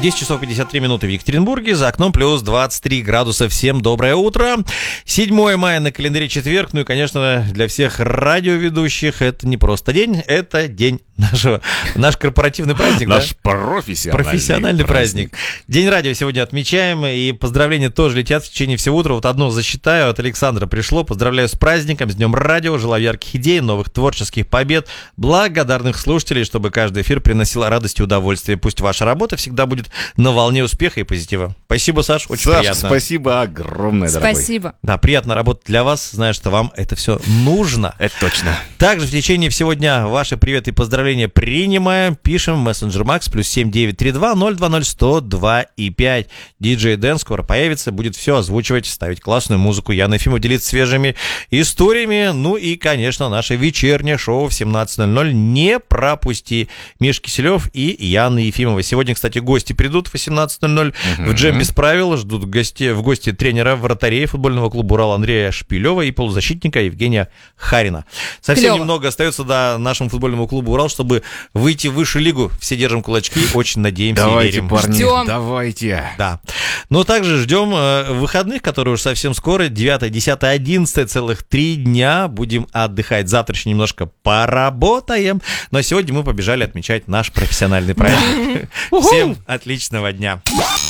10 часов 53 минуты в Екатеринбурге, за окном плюс 23 градуса. Всем доброе утро. 7 мая на календаре четверг. Ну и, конечно, для всех радиоведущих это не просто день, это день наш корпоративный праздник. Наш профессиональный праздник. День радио сегодня отмечаем, и поздравления тоже летят в течение всего утра. Вот одно зачитаю, от Александра пришло. Поздравляю с праздником, с Днем радио, желаю ярких идей, новых творческих побед, благодарных слушателей, чтобы каждый эфир приносил радость и удовольствие. Пусть ваша работа всегда будет на волне успеха и позитива. Спасибо, Саш, очень приятно. Спасибо огромное, дорогой. Спасибо. Да, приятно работать для вас, знаю, что вам это все нужно. Это точно. Также в течение всего дня ваши приветы и поздравления принимаем. Пишем в мессенджер Макс +7 932 020 102 и 5. Диджей Дэн скоро появится, будет все озвучивать, ставить классную музыку. Яна Ефимова делиться свежими историями. Ну и, конечно, наше вечернее шоу в 17:00. Не пропусти. Миша Киселев и Яна Ефимова. Сегодня, кстати, гости придут в 18:00 в «Джем без правил». Ждут в гости тренера вратарей футбольного клуба «Урал» Андрея Шпилева и полузащитника Евгения Харина. Совсем Клево. немного остается до нашему футбольному клубу «Урал», чтобы выйти в высшую лигу. Все держим кулачки, очень надеемся и верим. Парни, Ждем. давайте. Да. Но также ждем выходных, которые уже совсем скоро. 9, 10, 11, целых 3 дня. Будем отдыхать. Завтра еще немножко поработаем. Но сегодня мы побежали отмечать наш профессиональный праздник. Всем отличного дня.